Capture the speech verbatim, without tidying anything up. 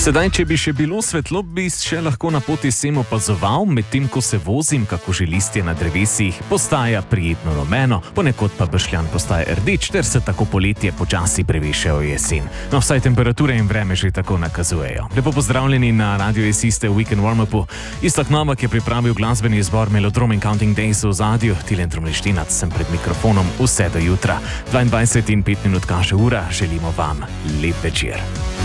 Sedaj, če bi še bilo svetlo, bi še lahko na poti sem opazoval, medtem ko se vozim, kako že listje na drevesih postaja prijetno rumeno, ponekod pa bršljan postaja rdeč, ter se tako poletje počasi prevešajo jesen. No, vsaj temperature in vreme že tako nakazujejo. Lepo pozdravljeni na Radio Esiste v Weekend Warm-upu. Iztok Novak je pripravil glasbeni izbor Melodrom in Counting Days v ozadju, Tilen Tromleštenac sem pred mikrofonom vse do jutra. dvaindvajset in pet minut kaže ura, želimo vam lep večer.